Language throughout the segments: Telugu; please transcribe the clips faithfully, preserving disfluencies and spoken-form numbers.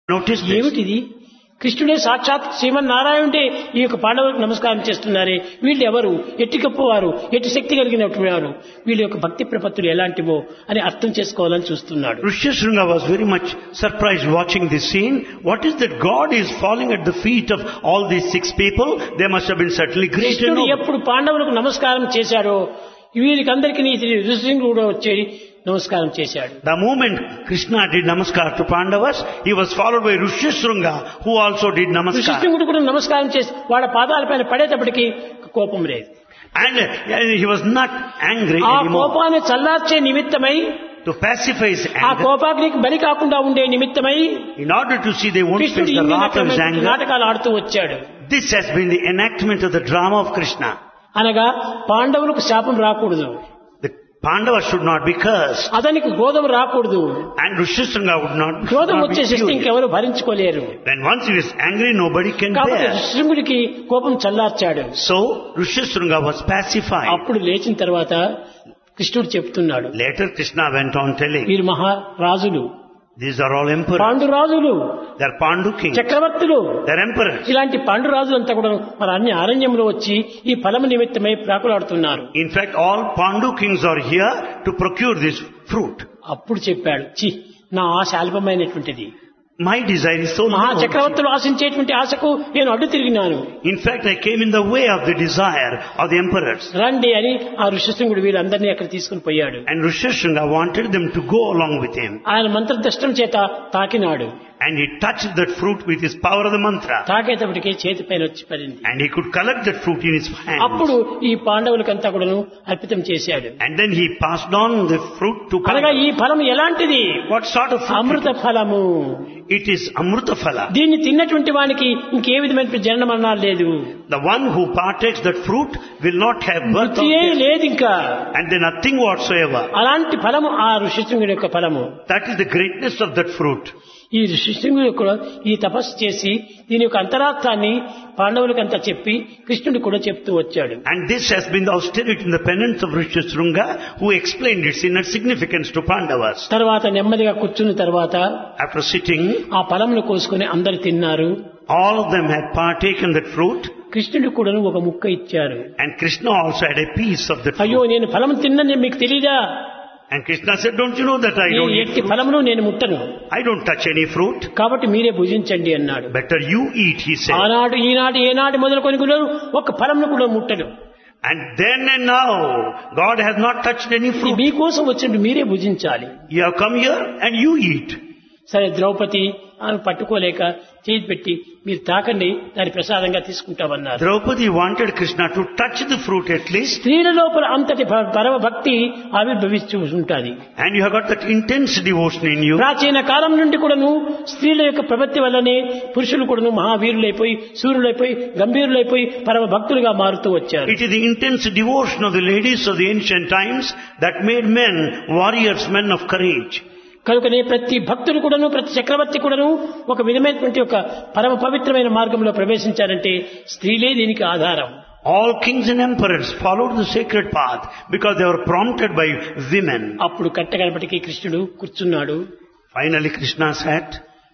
Notice this. ఏమిటిది కృష్ణుడే సాక్షాత్ శ్రీమన్నారాయణుడే ఈ యొక్క పాండవులకు నమస్కారం చేస్తున్నారే, వీళ్ళు ఎవరు, ఎట్టి గొప్పవారు, ఎట్టి శక్తి కలిగినటువంటి వారు, వీళ్ళ యొక్క భక్తి ప్రపత్తులు ఎలాంటివో అని అర్థం చేసుకోవాలని చూస్తున్నాడు. Rishyasringa was very much surprised watching this scene. What is that God is falling at the feet of all these six people? They must have been certainly great and కృష్ణుడు noble. ఎప్పుడు పాండవులకు నమస్కారం చేశాడో వీరికందరికీ ఋషిసింహుడు కూడా వచ్చి నమస్కారం చేశాడు. The moment Krishna did namaskar to Pandavas, he was followed by Rishyasringa, who also did namaskar. ఋషిసింహుడు కూడా నమస్కారం చేసి వాళ్ళ పాదాలపైన పడేటప్పటికి కోపం లేదు. And uh, he was not angry ఆ anymore. కోపాన్ని చల్లార్చే నిమిత్తమై, To pacify his ఆ anger, కోపాగ్నికి బలి కాకుండా ఉండే నిమిత్తమై in order to see they won't face కృష్ణుడు the ఇన్ని wrath of his రకమైన anger, నాటకాలు ఆడుతూ వచ్చాడు. this has been the enactment of the drama of Krishna. అనగా పాండవులకు శాపం రాకూడదు, The Pandavas should not be cursed, అతనికి క్రోధం రాకూడదు. and Rishyasringa would not, should క్రోధం not be వచ్చే శక్తి furious. ఇంకెవరు భరించుకోలేరు. When once he is angry, nobody can కాబట్టి bear. ఋషిసింహుడికి కోపం చల్లార్చాడు. So Rishyasringa was pacified. అప్పుడు లేచిన తర్వాత కృష్ణుడు చెప్తున్నాడు, Later Krishna went on telling, వీరు మహారాజులు, these are all emperors. పాండురాజులు, They are Pandu kings. చక్రవర్తులు. They are emperors. ఇలాంటి పాండురాజులంతా కూడా మన అన్ని అరణ్యంలో వచ్చి ఈ ఫలము నిమిత్తమై ప్రాకులాడుతున్నారు. In fact, all Pandu kings are here to procure this fruit. అప్పుడు చెప్పాడు, చి నా ఆశ అల్పమైనటువంటిది, My desire is so మహా low. చక్రవర్తులు ఆశించేటువంటి ఆశకు నేను అడ్డు తిరిగినాను. In fact, I came in the way of the desire of the emperors. రండి అని ఆ ఋషిశృంగుడు వీళ్ళందరినీ అక్కడ తీసుకుని పోయాడు. And Rishyasringa wanted them to go along with him. ఆయన మంత్రదష్టం చేత తాకినాడు. And he touched that fruit with his power of the mantra. తాకేటప్పటికే చేతి పైన వచ్చి పడింది. And he could collect that fruit in his hand. అప్పుడు ఈ పాండవులకంతా కూడాను అర్పితం చేశాడు. And then he passed on the fruit to అనగా ఈ Pandavas. ఫలం ఎలాంటిది? What sort of fruit? అమృత ఫలము. It is Amruta Phala. దీన్ని తిన్నటువంటి వానికి ఇంకే విధమైన జనన మరణాలు లేదు, The one who partakes that fruit will not have birth or మృత్యుయే death. లేదు ఇంకా. And then nothing whatsoever. అలాంటి ఫలము ఆ ఋషిశృంగుడి యొక్క ఫలము. That is the greatness of that fruit. ఈ ఋషిశృంగుడు కూడా ఈ తపస్సు చేసి దీని యొక్క అంతరార్థాన్ని పాండవులకంతా చెప్పి కృష్ణుడు కూడా చెప్తూ వచ్చాడు. And this has been the austerity and the penance of Rishyasringa, who explained its inner significance to Pandavas. తర్వాత నెమ్మదిగా కూర్చున్న తర్వాత After sitting, ఆ ఫలమును కోసుకొని అందరు తిన్నారు. all of them had partaken that fruit, కృష్ణుడు కూడా ఒక ముక్క ఇచ్చారు. and Krishna also had a piece of that అయ్యో fruit. నేను ఫలం తిన్నని మీకు తెలీదా? And Krishna said, don't you know that I ఈ don't eat ఎట్టి fruit? ఫలమును నేను ముట్టను, I don't touch any fruit. కాబట్టి మీరే భుజించండి అన్నాడు. Better you eat, he said. ఆనాడు ఈనాడు ఏనాడు మొదలుకొని కూడా ఒక ఫలంను కూడా ముట్టను. And then and now, God has not touched any ఇది fruit. మీకోసం వచ్చినట్టు మీరే భుజించాలి. You have come here and you eat. సరే ద్రౌపది ఆమె పట్టుకోలేక చేతి పెట్టి మీరు తాకండి, దాని ప్రసాదంగా తీసుకుంటామన్నారు. Draupadi wanted Krishna to touch the fruit at least. స్త్రీల లోపల అంతటి ప- పరమ భక్తి ఆవిర్భవిస్తూ ఉంటుంది. And you have got that intense devotion in you. ప్రాచీన కాలం నుండి కూడాను స్త్రీల యొక్క ప్రవృత్తి వల్లనే పురుషులు కూడాను మహావీరులైపోయి సూర్యులైపోయి గంభీరులైపోయి పరమ భక్తులుగా మారుతూ వచ్చారు. It is the intense devotion of the ladies of the ancient times that made men warriors, men of courage. కనుకనే ప్రతి భక్తులు కూడాను ప్రతి చక్రవర్తి కూడాను ఒక విధమైనటువంటి ఒక పరమ పవిత్రమైన మార్గంలో ప్రవేశించారంటే స్త్రీలే దీనికి ఆధారం. All kings and emperors followed the sacred path because they were prompted by women. అప్పుడు కట్టగడపటికి కృష్ణుడు కూర్చున్నాడు. Finally Krishna sat.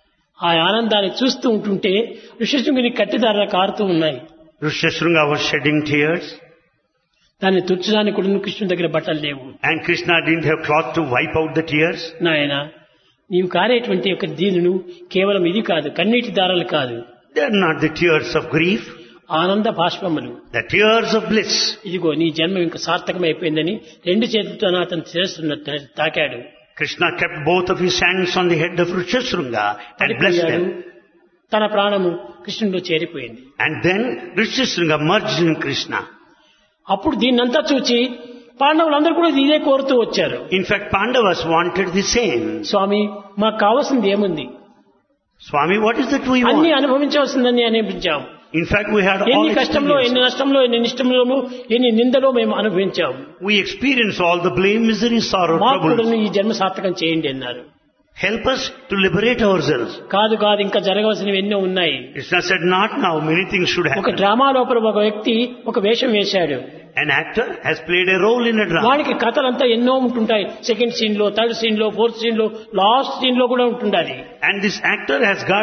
ఆ ఆనందాన్ని చూస్తూ ఉంటుంటే ఋషిశృంగుని కట్టిదారులు కారుతూ ఉన్నాయి. Rishyasringa was shedding tears. దాన్ని తుడ్చడానికి కూడా కృష్ణుని దగ్గర బట్టలు లేవు. And Krishna didn't have cloth to wipe out the tears. నాయన నీవు కారేటువంటి యొక్క దీనును కేవలం ఇది కాదు, కన్నీటి దారాలు కాదు, They are not the tears of grief, ఆనంద బాష్పములు. the tears of bliss. ఇదిగో నీ జన్మ ఇంకా సార్థకమైపోయిందని రెండు చేతులతో అతను శిరస్సును తాకాడు. Krishna kept both of his hands on the head of Rishyasringa and blessed పడిపోయాడు. him. తన ప్రాణము కృష్ణుడిలో చేరిపోయింది. And then Rishyasringa merged in Krishna. అప్పుడు దీన్నంతా చూచి పాండవులందరూ కూడా ఇదే కోరుతూ వచ్చారు. In fact, Pandavas wanted the same. స్వామి మాకు కావాల్సింది ఏముంది, Swami, what is that we అన్ని want? అనుభవించవలసిందని అనిపించాం. In fact, we had all ఎన్ని కష్టంలో ఎన్ని experiences. నష్టంలో ఎన్ని నిష్టంలో ఎన్ని నిందలో మేము అనుభవించాం. We experienced all the blame, misery, sorrow, మాకు కూడా troubles. ఈ జన్మ సార్థకం చేయండి అన్నారు. Help us to liberate ourselves. కాదు కాదు ఇంకా జరగవలసినవి ఎన్నో ఉన్నాయి. Krishna said, not now, many things should ఒక happen. డ్రామా లోపల ఒక వ్యక్తి ఒక వేషం వేశాడు. An actor has played a role in a drama. వానికి కథలంతా ఎన్నో ఉంటుంటాయి. సెకండ్ సీన్ లో, థర్డ్ సీన్ లో, ఫోర్త్ సీన్ లో, లాస్ట్ సీన్ లో కూడా ఉంటుండాలి. And this actor has got